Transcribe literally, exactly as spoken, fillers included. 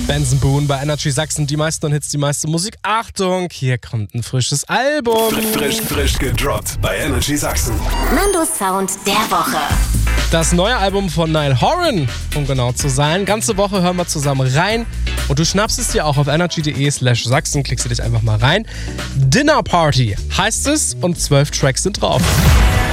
Benson Boone bei Energy Sachsen. Die meisten Hits, die meiste Musik. Achtung, hier kommt ein frisches Album. Frisch, frisch, frisch gedroppt bei Energy Sachsen. Nandos Sound der Woche. Das neue Album von Niall Horan, um genau zu sein. Ganze Woche hören wir zusammen rein. Und du schnappst es dir auch auf energy.de slash Sachsen. Klickst du dich einfach mal rein. Dinner Party heißt es und zwölf Tracks sind drauf.